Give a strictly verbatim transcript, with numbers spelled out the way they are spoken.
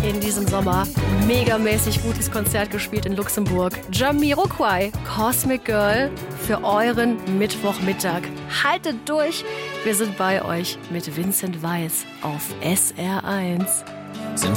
in diesem Sommer megamäßig gutes Konzert gespielt in Luxemburg. Jamiroquai, Cosmic Girl für euren Mittwochmittag. Haltet durch, wir sind bei euch mit Vincent Weiss auf S R eins.